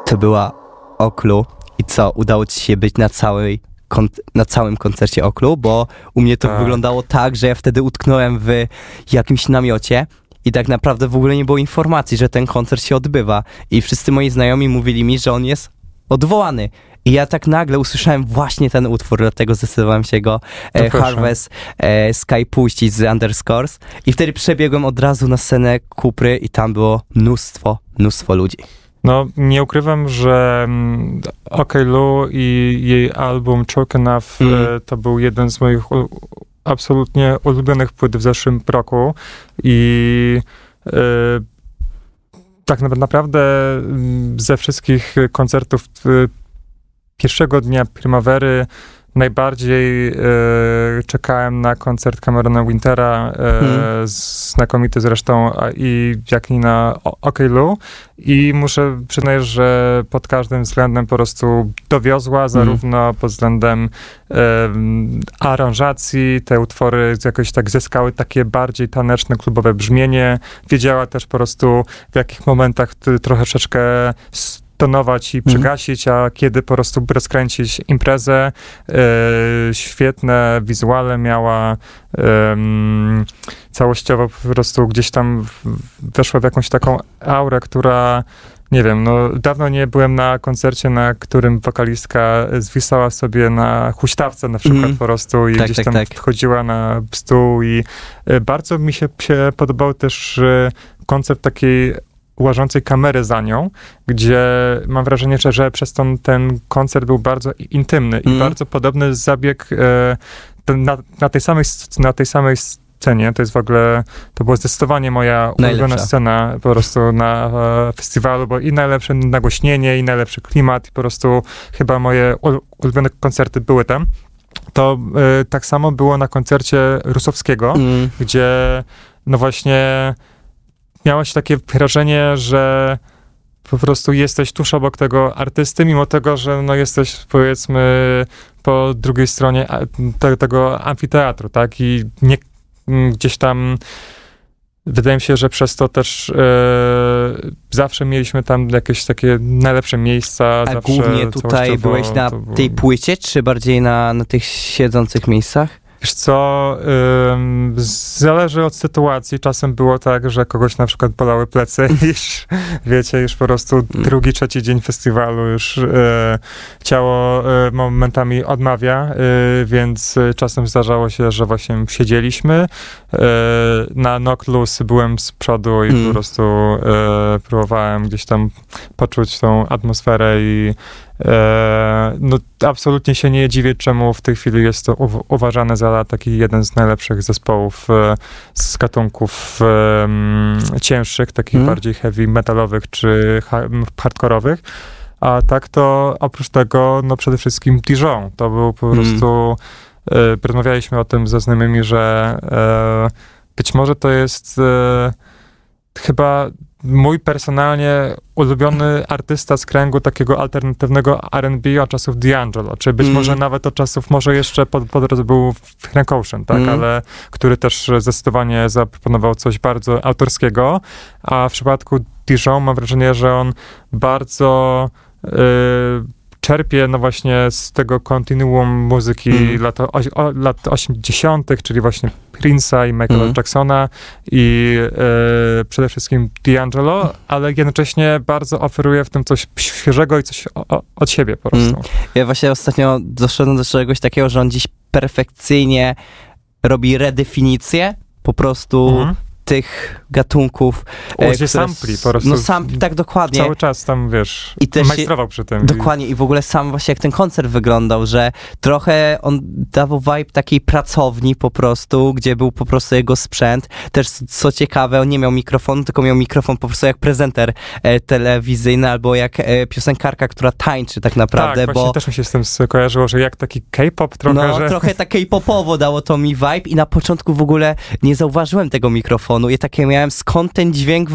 to była Oklu. I co, udało ci się być na całym koncercie Oklu? Bo u mnie to wyglądało tak, że ja wtedy utknąłem w jakimś namiocie i tak naprawdę w ogóle nie było informacji, że ten koncert się odbywa. I wszyscy moi znajomi mówili mi, że on jest odwołany. I ja tak nagle usłyszałem właśnie ten utwór, dlatego zdecydowałem się go Harvest Sky puścić z Underscores. I wtedy przebiegłem od razu na scenę Kupry i tam było mnóstwo ludzi. No, nie ukrywam, że OK Lu i jej album Choke Enough to był jeden z moich absolutnie ulubionych płyt w zeszłym roku i tak naprawdę ze wszystkich koncertów pierwszego dnia Primavery najbardziej czekałem na koncert Camerona Wintera, znakomity zresztą, jak i na OK Lu. I muszę przyznać, że pod każdym względem po prostu dowiozła, zarówno pod względem aranżacji, te utwory jakoś tak zyskały takie bardziej taneczne, klubowe brzmienie. Wiedziała też po prostu, w jakich momentach troszeczkę tonować i przygasić, a kiedy po prostu rozkręcić imprezę. Świetne wizuale miała, całościowo po prostu gdzieś tam weszła w jakąś taką aurę, która, nie wiem, no dawno nie byłem na koncercie, na którym wokalistka zwisała sobie na huśtawce na przykład po prostu i gdzieś tam wchodziła na stół i bardzo mi się podobał też koncert takiej łażącej kamery za nią, gdzie mam wrażenie, że przez ten koncert był bardzo intymny i bardzo podobny zabieg na tej samej scenie. To jest w ogóle, to była zdecydowanie moja ulubiona scena po prostu na festiwalu, bo i najlepsze nagłośnienie, i najlepszy klimat, i po prostu chyba moje ulubione koncerty były tam. To tak samo było na koncercie Rusowskiego, gdzie no właśnie miałaś takie wrażenie, że po prostu jesteś tuż obok tego artysty, mimo tego, że no jesteś, powiedzmy, po drugiej stronie tego amfiteatru, tak? I nie, gdzieś tam wydaje mi się, że przez to też zawsze mieliśmy tam jakieś takie najlepsze miejsca. A zawsze głównie tutaj byłeś na tej płycie, czy bardziej na tych siedzących miejscach? Wiesz co, zależy od sytuacji. Czasem było tak, że kogoś na przykład bolały plecy i już po prostu drugi, trzeci dzień festiwalu już ciało momentami odmawia, więc czasem zdarzało się, że właśnie siedzieliśmy. Na Noclus byłem z przodu i po prostu próbowałem gdzieś tam poczuć tą atmosferę i no absolutnie się nie dziwię, czemu w tej chwili jest to uważane za taki jeden z najlepszych zespołów z gatunków cięższych, takich bardziej heavy metalowych czy hardkorowych. A tak to oprócz tego, no przede wszystkim Dijon. To był po prostu, rozmawialiśmy o tym ze znajomymi, że być może to jest chyba mój personalnie ulubiony artysta z kręgu takiego alternatywnego R&B od czasów D'Angelo, czy być może nawet od czasów, może jeszcze po drodze był Frank Ocean, tak, ale który też zdecydowanie zaproponował coś bardzo autorskiego, a w przypadku Dijon mam wrażenie, że on bardzo czerpie no właśnie z tego kontinuum muzyki lat 80., czyli właśnie Prince'a i Michaela Jacksona i przede wszystkim D'Angelo, ale jednocześnie bardzo oferuje w tym coś świeżego i coś od siebie po prostu. Ja właśnie ostatnio doszedłem do czegoś takiego, że on dziś perfekcyjnie robi redefinicję po prostu tych gatunków. Sampli po prostu. No sampli, tak dokładnie. Cały czas tam, wiesz, i też majstrował przy tym. Dokładnie i w ogóle sam właśnie jak ten koncert wyglądał, że trochę on dawał vibe takiej pracowni po prostu, gdzie był po prostu jego sprzęt. Też co ciekawe, on nie miał mikrofonu, tylko miał mikrofon po prostu jak prezenter telewizyjny albo jak piosenkarka, która tańczy tak naprawdę. Tak, właśnie też mi się z tym kojarzyło, że jak taki K-pop trochę, no, trochę tak K-popowo dało to mi vibe i na początku w ogóle nie zauważyłem tego mikrofonu, mikrofonu i takie miałem, skąd ten dźwięk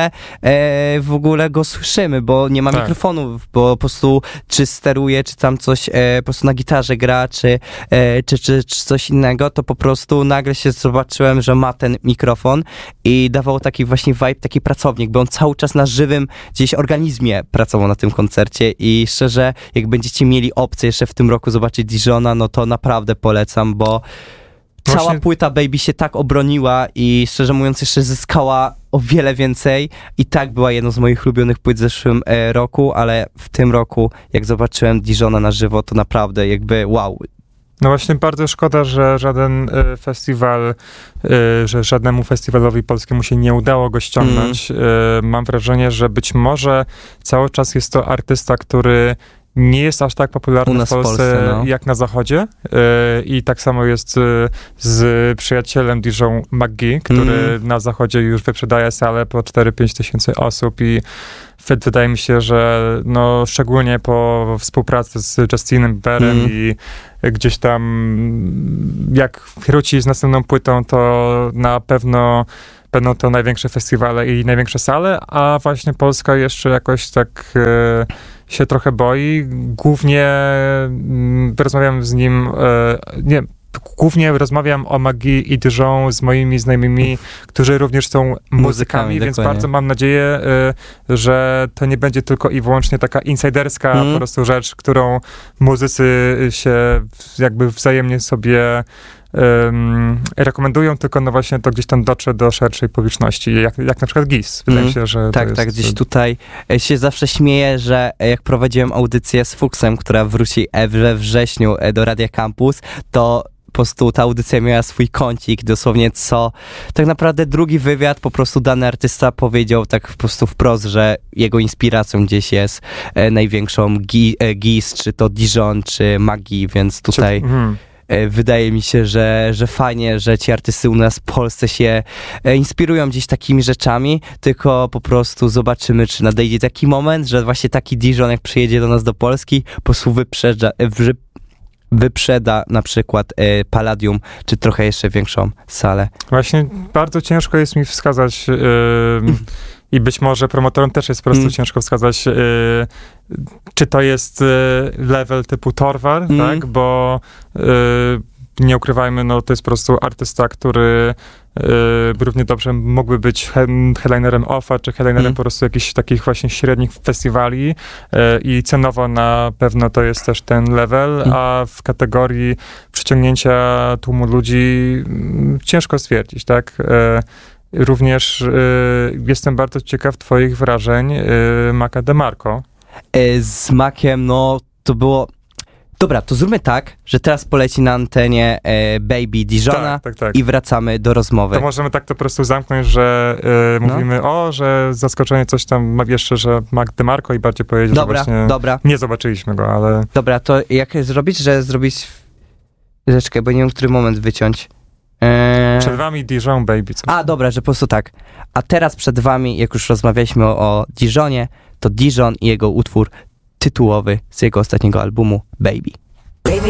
w ogóle go słyszymy, bo nie ma mikrofonu, bo po prostu czy steruje, czy tam coś po prostu na gitarze gra, czy coś innego, to po prostu nagle się zobaczyłem, że ma ten mikrofon i dawał taki właśnie vibe, taki pracownik, bo on cały czas na żywym gdzieś organizmie pracował na tym koncercie i szczerze, jak będziecie mieli opcję jeszcze w tym roku zobaczyć Dijona, no to naprawdę polecam, bo cała płyta Baby się tak obroniła i szczerze mówiąc jeszcze zyskała o wiele więcej i tak była jedną z moich ulubionych płyt w zeszłym roku, ale w tym roku jak zobaczyłem Dijona na żywo, to naprawdę jakby wow. No właśnie bardzo szkoda, że żaden festiwal, że żadnemu festiwalowi polskiemu się nie udało go ściągnąć. Mam wrażenie, że być może cały czas jest to artysta, który nie jest aż tak popularny w Polsce jak na zachodzie. I tak samo jest z przyjacielem DJ McGee, który na zachodzie już wyprzedaje salę po 4-5 tysięcy osób i wydaje mi się, że no, szczególnie po współpracy z Justinem Bieberem i gdzieś tam jak wróci z następną płytą, to na pewno będą to największe festiwale i największe sale, a właśnie Polska jeszcze jakoś tak się trochę boi. Głównie rozmawiam z nim, głównie rozmawiam o Magii i Dijon z moimi znajomymi, którzy również są muzykami, więc bardzo mam nadzieję, że to nie będzie tylko i wyłącznie taka insiderska po prostu rzecz, którą muzycy się jakby wzajemnie sobie rekomendują, tylko no właśnie to gdzieś tam dotrze do szerszej publiczności, jak na przykład GIS. Wydaje mi się, że tak, gdzieś tutaj się zawsze śmieję, że jak prowadziłem audycję z Fuksem, która wróci we wrześniu do Radia Campus, to po prostu ta audycja miała swój kącik, dosłownie tak naprawdę drugi wywiad, po prostu dany artysta powiedział tak po prostu wprost, że jego inspiracją gdzieś jest największą GIS, czy to Dijon, czy Magii, więc tutaj wydaje mi się, że fajnie, że ci artysty u nas w Polsce się inspirują gdzieś takimi rzeczami, tylko po prostu zobaczymy, czy nadejdzie taki moment, że właśnie taki Dijon, jak przyjedzie do nas do Polski, po prostu wyprzeda na przykład Palladium, czy trochę jeszcze większą salę. Właśnie bardzo ciężko jest mi wskazać i być może promotorom też jest po prostu ciężko wskazać, czy to jest level typu Torwar, tak? Bo nie ukrywajmy, no to jest po prostu artysta, który równie dobrze mógłby być headlinerem OFFA, czy headlinerem po prostu jakichś takich właśnie średnich festiwali i cenowo na pewno to jest też ten level, a w kategorii przyciągnięcia tłumu ludzi ciężko stwierdzić, tak? Również jestem bardzo ciekaw twoich wrażeń Maca DeMarco. Z Maciem, no to było... Dobra, to zróbmy tak, że teraz poleci na antenie Baby Dijona tak. I wracamy do rozmowy. To możemy tak to po prostu zamknąć, że mówimy że zaskoczenie coś tam jeszcze, że Mac DeMarco i bardziej powiedzieć, że właśnie nie zobaczyliśmy go, ale... Dobra, to jak zrobić, że zrobić rzeczkę, bo nie wiem, który moment wyciąć. Przed wami Dijon Baby. Dobra, że po prostu tak. A teraz przed wami, jak już rozmawialiśmy o Dijonie, to Dijon i jego utwór tytułowy z jego ostatniego albumu Baby. Baby,